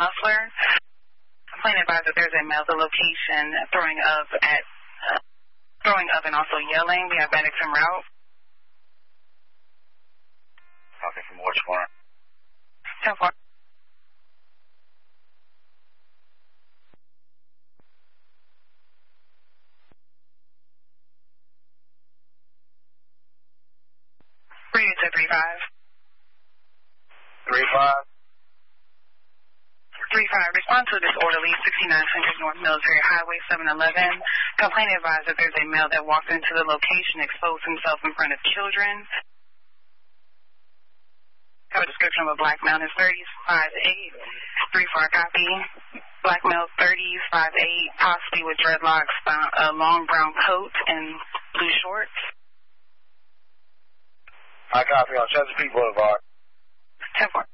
muffler. Complaint advised that there's a male at the location throwing up and also yelling. We have medics en route. Okay, from which corner? 10-4. Read to 3-5. 3-5. 3-5. Respond to a disorderly 6900 North Military Highway 711. Complaint advised that there's a male that walked into the location, exposed himself in front of children. Have a description of a black male in his 30s, 5'8". 3-4 copy. Black male 30s, 5'8", possibly with dreadlocks, a long brown coat and blue shorts. I copy on Chesapeake Boulevard. 10-4.